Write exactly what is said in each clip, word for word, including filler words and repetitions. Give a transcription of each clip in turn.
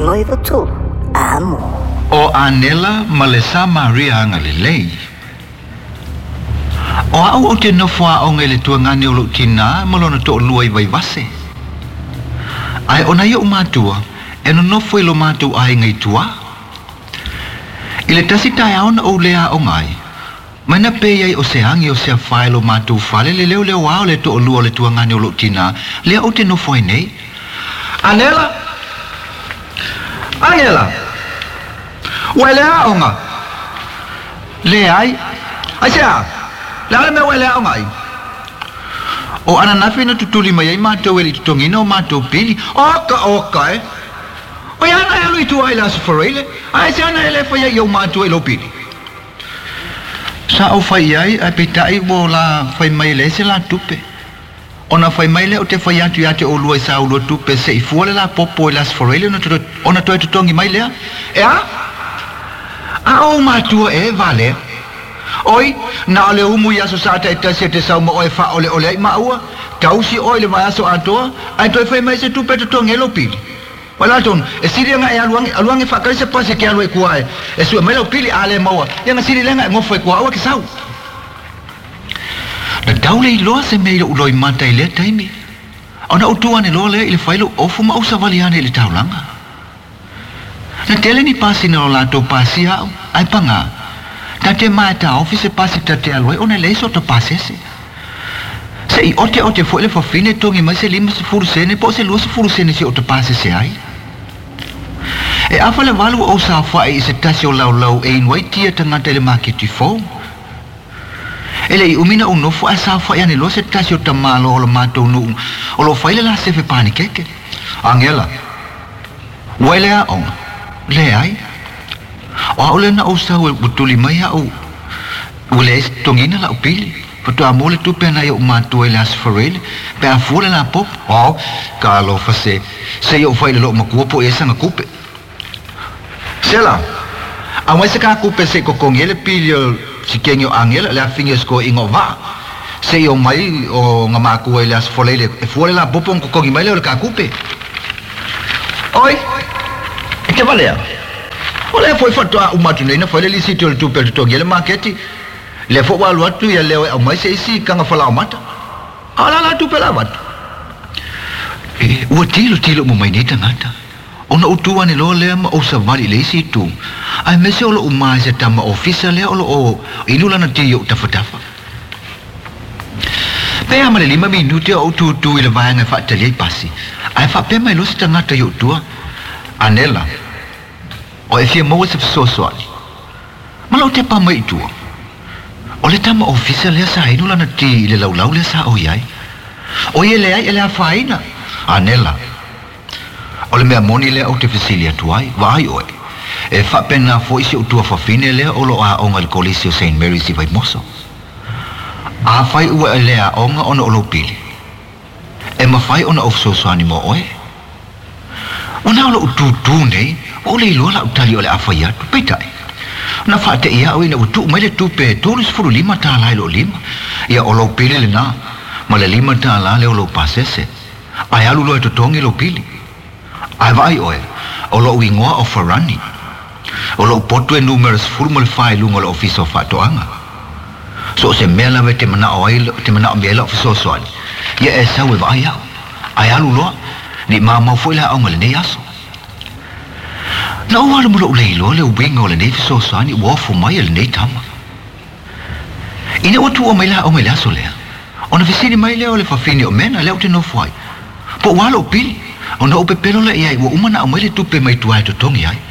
ngoi tu amo o anela malesa Maria ngalilei o au o te nofua o ngele tuangane o tina malona to luai vai vase ai ona yo matua e no nofo ilo matu ai ngai tua ile tasita ya ona o lea o ngai mana pe ai o se angi o se failo matu fale le leo leo wa le to lua le tuangane o tina le o te nofo nei anela Angela wele onga le ai asia la me wele onga o ana nafi no tutuli mai ma to wele tongino ma to pili oka oka eh o ya na lu tu ai la sforele ai sia na ele fa yo ma to elo pili sa o fa ai a petai bo la fa mai le se la tupe ona fai mai le o te fai atu ia te o lua i sa o lua tupe se i fuole la popo i las forele ona toi tutongi mai lea ea a o matua e vale oi na ole umu ia so sa te tasi te sa mo oe fa ole ole ai maua tausi oi le mai aso atoa ai toi fai mai se tupe tutongi e lo pili wala ton e siri nga e aluangi aluangi fa kari se pase ke alue kuae e sua mai lo pili ale maua ia nga siri lenga e ngofo e kua awa ki sau na daule i loa se mei lo loi mata i le taimi. Ona utua ne loa lea i le whailo ofu ma usa valiane i le taulanga. Na tele ni pasi na o lato pasi au, ai panga. Ta te mai ta ofise pasi ta te aloi, ona leiso ta pasese. Se i ote ote fo ile fafine tongi mai se lima se furu sene, po se lua se furu sene se o ta pasese ai. E afa le valu o sa fai i se tasi o lau lau e inwai tia tangata ile maketi fo. Ele i umina o nofo a sa fa yani lo se tasi o tamalo o lo mato no o lo faile la se fe pani keke Angela wele a on le ai o ole na o sa o butuli mai a o wele tongina la o pili pato amole tu pena yo mato ele as forele pe a fole la pop o ka lo fa se se yo faile lo makuo po esa na kupe sela a mai se ka kupe se ko kongele pilio si kenyo Angela le fingers ko ingova se yo mai o ngamaku ele as folele e fole la popon ko kogi mai le ka kupe oi e te valea ole foi fatto a umatu nei na foi le sito le tupe to gele marketi le fo walu atu ya le o mai se si kanga fala mata ala la tupe la wat e o tilo tilo mo mai nei tangata ona utua ni lo le ma o sa vali le si tu ai me se o lo umai se tama official le o lo o ilula na tio tafatafa pe amale lima minuti o tu tu ile vai nga fa tele pasi ai fa pe mai lo se tangata yo tua anela o e fie mo se so so ali ma lo te pa mai tu o le tama official le sa ilula na ti ile lau lau le sa o yai o ye le ai ele a faina anela ole mea moni le au te fisilia tuai, vai oe. E whapena fo isi o tua whawhine lea o lo a onga le kolisi o Saint Mary's i vai moso. A whai ua e lea onga ona o lo pili. E ma whai ona of sosoani mo oe. Ona o lo utu tu nei, o le iloa la utali o le a whai atu, peitai. Na whaate ia o ina utu mai le tupe toris furu lima ta lai lo lima. Ia o lo pili le na, ma le lima ta la le o lo pasese. Ai alu lo e totongi lo pili. Ai vai oe, o lo ingoa o farani. O lo potu e numerous formal file lunga lo ofiso fatoanga. So se mea lawe te mana o ai, te mana o mea lo ofiso soali. Ia e sau e vai au. Ai alu loa, ni maa mau foi la aunga le nei aso. Na o alu mula ulei loa le uwinga o le nei fiso soani uofu mai le nei tama. Ine o tu o mai la aunga le aso lea. Ona visini mai lea o le fafini o mena lea o te no fuai. Po wala o pili. Ona o pepelo le iai ua umana o mai le tupe mai tuai to tongi ai.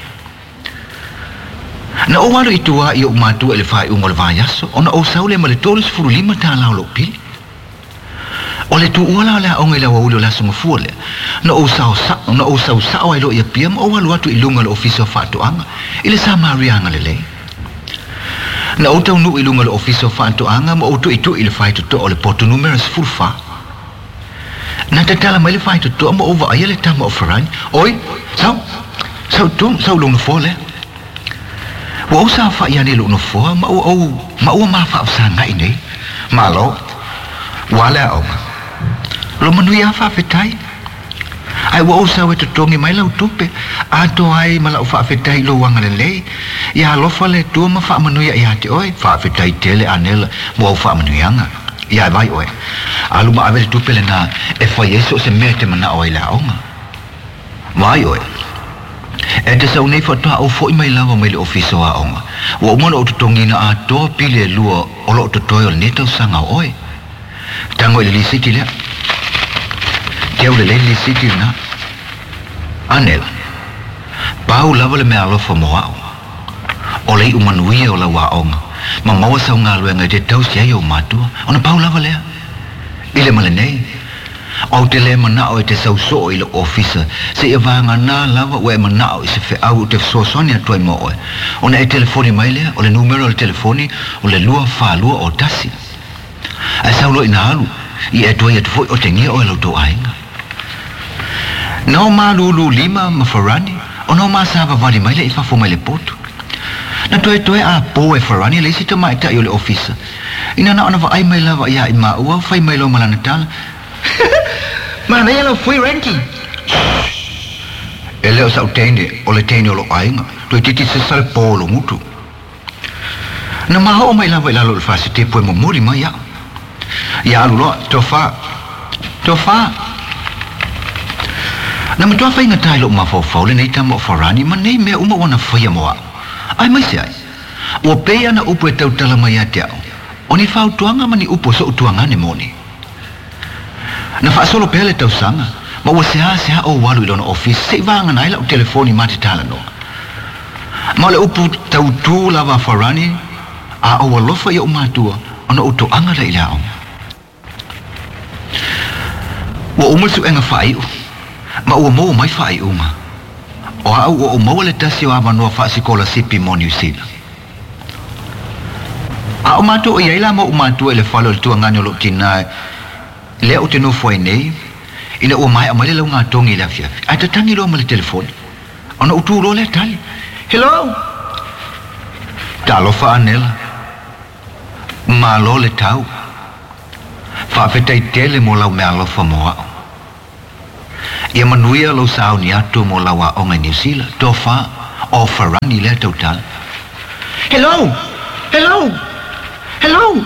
Na o walo i tua i o matua ele whai ungo le vaiaso, ona o saule ma le toris furu lima ta lao lo pili. O le tu uala le aonga i la wauli o la sunga fuole, na o sao sa, na o sao sao ai lo ia piam o walu atu i lunga le ofisa whaatoanga, i le sa marianga le lei. Na o tau nu i lunga le ofisa whaatoanga, ma o tu i tu i le whai to o le poto numeras fulfa. Na te tala mai le whai to to ma ova aia le tama o wharani. Oi, sao? Sao tu, sao lunga fuole? Wa o sa wha iane lunga fua, ma o o, ma o ma wha sa ngai nei. Ma lo, wale au. Lo manui a wha whetai. Ai wa usa we totongi mai lau tupe. Ato ai malau whaafetai lo wanga le lei. Ia lofa le tua ma wha manuia ia te oi. Whaafetai tele anela mo au wha manuianga. Ia vai oi. Alu ma ave tupe le na e whai eso se mea te mana oi la onga. Vai oi. E te sau nei whatua au fo i mai lawa mai le ofiso a onga. Wa umana o totongi na ato pile lua o lo totoi o le netau sanga oi. Tango i le li siti lea. Teu le li siti na. Anel. Pau lava le mea alofa moao. O lei umanuia o la wa onga. Ma maua sau ngā luenga te tau si ai o matua. Ona pau lava lea. Ile male nei. O te le manao e te sau so i le ofisa. Se ia vanga nā lava o e manao i se fe au te sosoni atua i mo oe. Ona e telefoni mai lea. O le numero o le telefoni. O le lua wha lua o tasi. Ai sau lo ina alu. I e tuai e tufoi o te ngia o e lau tō ainga. Nau mā lulu lima ma Farani. O nau mā sāwa wali mai le i whafo mai le potu. Na toe toe a po e Farani le isi ta mai ta i o le ofisa. Ina na ona wa ai mai lawa ia i mā ua whai mai lo malana tala. Ma na ia lau fui renki. E leo sa o teine o le teine o lo ainga. Toi titi se sale po o lo mutu. Na maha o mai lawa i lalo le whasi te poe mo muri mai ia. Ia alu loa, tō wha. Tō wha. Na matua whai ngatai lo ma fau le nei tamo o Farani, ma nei mea uma wana whai moa. Ai mai se ai. Ua pei ana upo e tau tala mai a te au. O ni whau tuanga ma ni upo so utuanga ne moni. Na wha solo pele tau sanga, ma ua seha seha o walu i lona office, se vanga naila o telefoni ma te tala noa. Ma le upo tau tū lava Farani, a o walofa i o matua, ona uto anga la i lao. Ua umasu enga whai u. Ma ua mo mai whai uma. O au o mo le tasi o amanua whaasikola sipi mo New Zealand. A o mato o iaila mo o matua ele whalo le tua ngani o lo tinae. Le o te no fwai nei. Ina ua mai a mai le lau ngā tongi le afiafi. Ai tatangi lo ma le telefoni. Ona utu lo le tali. Hello? Talo wha anela. Ma lo le tau. Whaafetai tele mo lau mea alofa moao. Ia manuia lo sao ni atu mo lawa o ngai New Zealand. Tō wha o Farani le tau tala. Hello! Hello! Hello!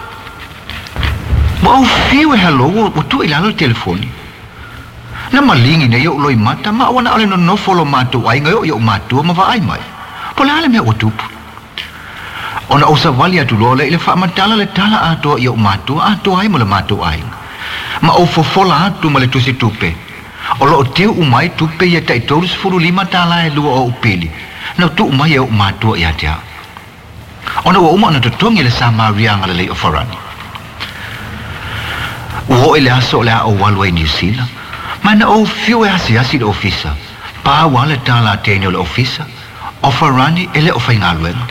Mo au fiu e hello o tu ilalo le telefoni. Na malingi na yo loi mata ma wana ale no no follow matu ai ngai yo matu ma va ai mai. Po la ale me o tupu. Ona o sa vali atu lo le ile fa matala le tala ato yo matu ato ai mo le matu ai. Ma o fofola atu ma le tusi tupe. O lo teu umai tupe ia tai tolu sefulu lima tala e lua o upili. Na tu umai e o matua ia tea. Ona ua uma na tutongi le Samarianga le lei o Farani. Ua ele aso le a o walua i New Zealand. Ma na o fiu e asi asi le ofisa. Pa wale tala teine o le ofisa. O Farani ele o whaingaluenga.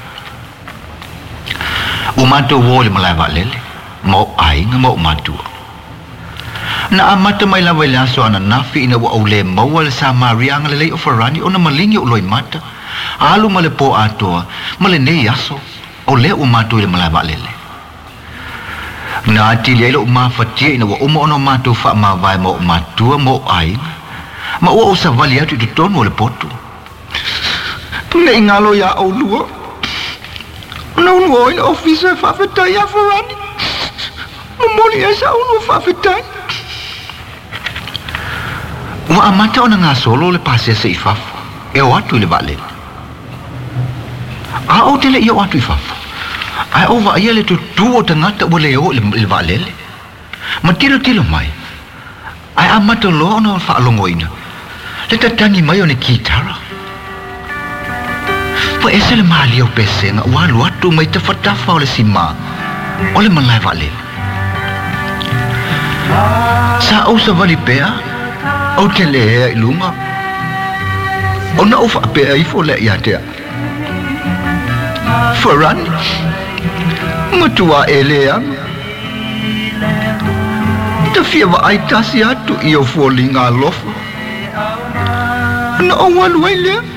O matua ua le malai wa lele. Mo ainga mo matua. Na amata mai lawa le aso ana nafi ina wa au le maua le Samarianga le lei o Farani o na malingi o loi mata. Alu ma le po atoa, ma le nei aso, o le o matua i le malai lele. Na ati le o mafatia ina wa uma ono matua wha ma vai mo matua mo aina. Ma ua o sa vali atu i tutonu o le potu. Nei ngalo ya au lua. Na unua o ina ofisa whawhetai a Farani. Mamoni e sa unua whawhetai. Wa amata ona ngā solo le pase se i fafu. E o atu i le vale. A o te le i o atu i fafu. Ai o wa ia le tutu o tangata ua le o le vale le. Ma tilo tilo mai. Ai amata lo ona o whaalongoina. Le tatangi mai o ne kitara. Po ese le maali o pesenga ua lu atu mai te whatafa o le sima. O le malai vale. Sa au sa vali pea. O te lea i lunga. O na o whapea i fo le ia tea. Farani. Matua e lea. Te fia wa ai tasi atu i o fo li ngā lofa. Na o walu ai lea.